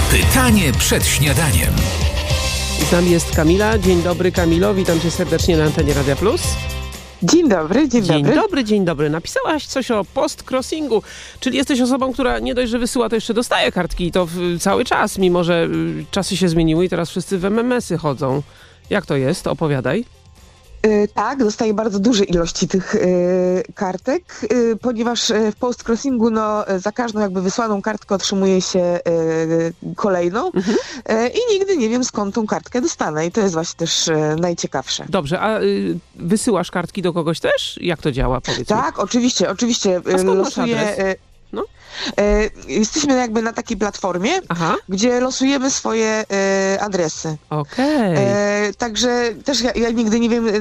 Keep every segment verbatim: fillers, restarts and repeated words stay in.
Pytanie przed śniadaniem. Z nami jest Kamila. Dzień dobry, Kamilo. Witam cię serdecznie na antenie Radia Plus. Dzień dobry, dzień, dzień dobry. Dzień dobry, dzień dobry. Napisałaś coś o post-crossingu, czyli jesteś osobą, która nie dość, że wysyła, to jeszcze dostaje kartki i to w, cały czas, mimo że y, czasy się zmieniły i teraz wszyscy w em em esy chodzą. Jak to jest? Opowiadaj. Yy, tak, dostaję bardzo duże ilości tych yy, kartek, yy, ponieważ yy, w post-crossingu no, za każdą jakby wysłaną kartkę otrzymuje się yy, kolejną mhm. yy, i nigdy nie wiem, skąd tą kartkę dostanę i to jest właśnie też yy, najciekawsze. Dobrze, a yy, wysyłasz kartki do kogoś też? Jak to działa, powiedz mi? Tak, oczywiście, oczywiście. Yy, a skąd losuję, masz adres? Yy, No. E, jesteśmy jakby na takiej platformie, Aha. gdzie losujemy swoje e, adresy. Okej. Okay. Także też ja, ja nigdy nie wiem e,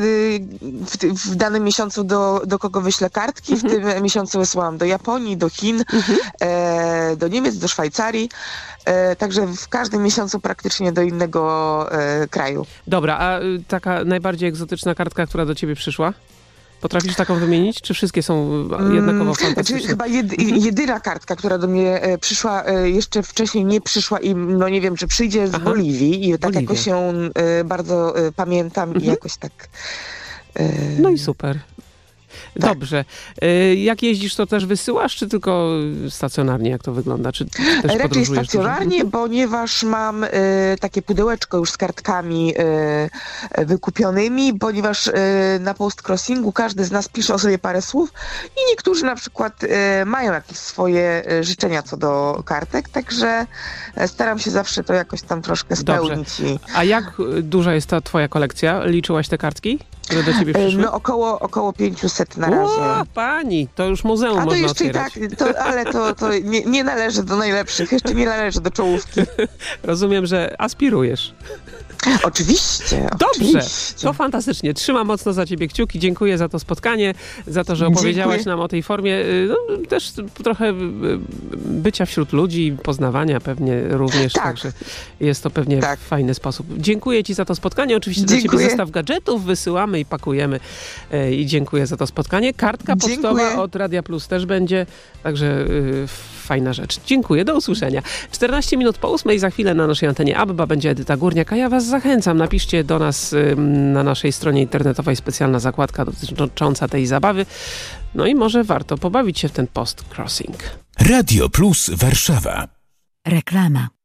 w, w danym miesiącu do, do kogo wyślę kartki. Mhm. W tym miesiącu wysyłam do Japonii, do Chin, mhm. e, do Niemiec, do Szwajcarii. E, także w każdym miesiącu praktycznie do innego e, kraju. Dobra, a y, taka najbardziej egzotyczna kartka, która do ciebie przyszła? Potrafisz taką wymienić? Czy wszystkie są jednakowo fantastyczne? Znaczy, chyba jedy, jedyna kartka, która do mnie e, przyszła, e, jeszcze wcześniej nie przyszła i no nie wiem, czy przyjdzie z Aha. Boliwii i tak Boliwia. jakoś ją e, bardzo e, pamiętam mhm. i jakoś tak... E, no i super. Tak. Dobrze. Y, jak jeździsz, to też wysyłasz, czy tylko stacjonarnie? Jak to wygląda? Czy też Raczej stacjonarnie, dużo? Ponieważ mam y, takie pudełeczko już z kartkami y, wykupionymi, ponieważ y, na post-crossingu każdy z nas pisze o sobie parę słów i niektórzy na przykład y, mają jakieś swoje y, życzenia co do kartek, także staram się zawsze to jakoś tam troszkę spełnić. I... A jak duża jest ta twoja kolekcja? Liczyłaś te kartki, które do ciebie przyszły? No około, około pięćset na razie. O, pani, to już muzeum A to można jeszcze otwierać. I tak, to, ale to, to nie, nie należy do najlepszych, jeszcze nie należy do czołówki. Rozumiem, że aspirujesz. Oczywiście. Dobrze, oczywiście. To fantastycznie. Trzymam mocno za ciebie kciuki. Dziękuję za to spotkanie, za to, że opowiedziałaś Dziękuję. nam o tej formie. No, też trochę bycia wśród ludzi, poznawania pewnie również. Tak. Także jest to pewnie tak. w fajny sposób. Dziękuję ci za to spotkanie. Oczywiście dziękuję. do ciebie zestaw gadżetów wysyłamy i pakujemy. I dziękuję za to spotkanie. Kartka pocztowa dziękuję. od Radia Plus też będzie. Także yy, fajna rzecz. Dziękuję. Do usłyszenia. czternaście minut po ósmej. Za chwilę na naszej antenie Abba będzie Edyta Górniak, a ja was zachęcam. Napiszcie do nas y, na naszej stronie internetowej specjalna zakładka dotycząca tej zabawy. No i może warto pobawić się w ten post-crossing. Radio Plus Warszawa. Reklama.